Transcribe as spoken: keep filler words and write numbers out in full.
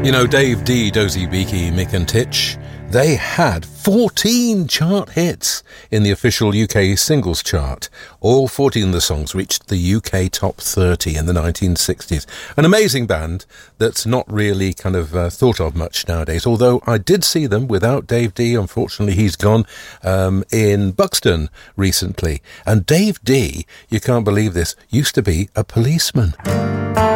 You know, Dave D, Dozy Beaky, Mick and Titch, they had fourteen chart hits in the official U K singles chart. All fourteen of the songs reached the U K top thirty in the nineteen sixties. An amazing band that's not really kind of uh, thought of much nowadays, although I did see them without Dave D. Unfortunately, he's gone, um, in Buxton recently. And Dave D, you can't believe this, used to be a policeman.